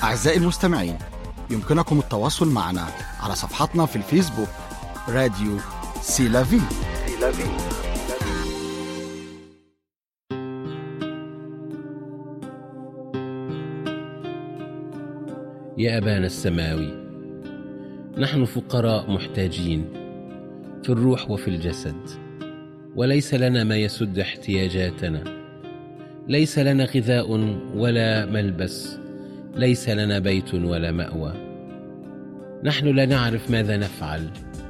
أعزائي المستمعين، يمكنكم التواصل معنا على صفحتنا في الفيسبوك راديو سيلافي. يا أبانا السماوي، نحن فقراء محتاجين في الروح وفي الجسد، وليس لنا ما يسد احتياجاتنا. ليس لنا غذاء ولا ملبس، ليس لنا بيت ولا مأوى. نحن لا نعرف ماذا نفعل.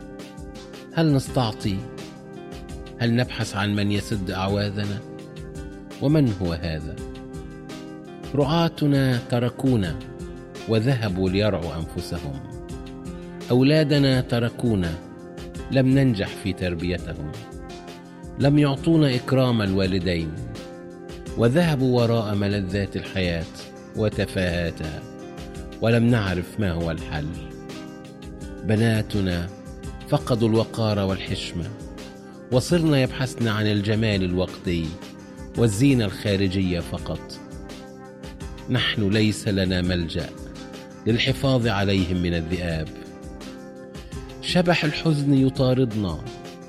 هل نستعطي؟ هل نبحث عن من يسد أعواذنا؟ ومن هو هذا؟ رعاتنا تركونا وذهبوا ليرعوا أنفسهم. أولادنا تركونا، لم ننجح في تربيتهم. لم يعطونا إكرام الوالدين، وذهبوا وراء ملذات الحياة وتفاهاتها، ولم نعرف ما هو الحل. بناتنا فقدوا الوقار والحشمة، وصرنا يبحثن عن الجمال الوقتي والزينة الخارجية فقط. نحن ليس لنا ملجأ للحفاظ عليهم من الذئاب. شبح الحزن يطاردنا،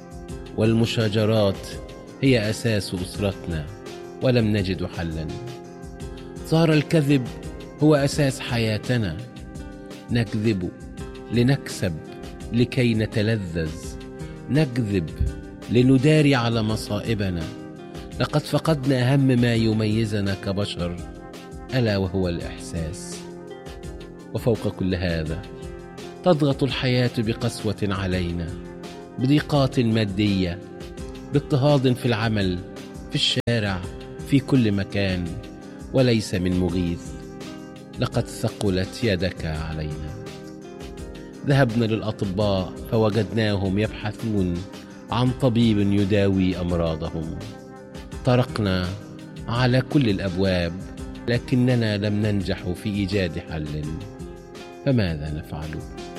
والمشاجرات هي أساس أسرتنا، ولم نجد حلا. صار الكذب هو أساس حياتنا. نكذب لنكسب لكي نتلذذ، نكذب لنداري على مصائبنا. لقد فقدنا أهم ما يميزنا كبشر، ألا وهو الإحساس. وفوق كل هذا تضغط الحياة بقسوة علينا، بضيقات مادية، باضطهاد في العمل، في الشارع، في كل مكان، وليس من مغيث. لقد ثقلت يدك علينا. ذهبنا للأطباء فوجدناهم يبحثون عن طبيب يداوي أمراضهم. طرقنا على كل الأبواب، لكننا لم ننجح في إيجاد حل. فماذا نفعل؟